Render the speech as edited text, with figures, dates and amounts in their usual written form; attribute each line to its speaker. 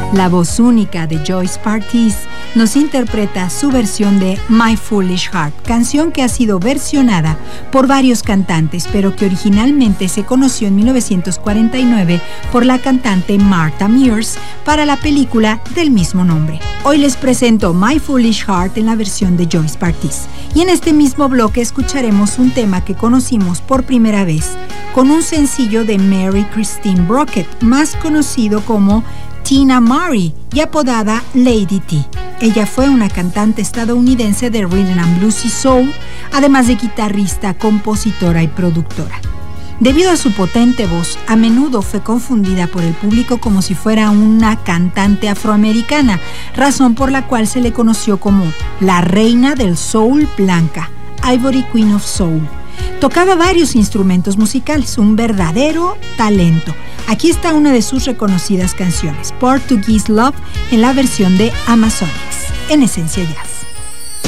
Speaker 1: La voz única de Joyce Partiz nos interpreta su versión de My Foolish Heart, canción que ha sido versionada por varios cantantes, pero que originalmente se conoció en 1949 por la cantante Martha Mears para la película del mismo nombre. Hoy les presento My Foolish Heart en la versión de Joyce Partiz. Y en este mismo bloque escucharemos un tema que conocimos por primera vez con un sencillo de Mary Christine Brockett, más conocido como Tina Murray y apodada Lady T. Ella fue una cantante estadounidense de rhythm and blues y soul, además de guitarrista, compositora y productora. Debido a su potente voz, a menudo fue confundida por el público como si fuera una cantante afroamericana, razón por la cual se le conoció como la reina del soul blanca, Ivory Queen of Soul. Tocaba varios instrumentos musicales, un verdadero talento. Aquí está una de sus reconocidas canciones, Portuguese Love, en la versión de Amazonics, en Esencia Jazz.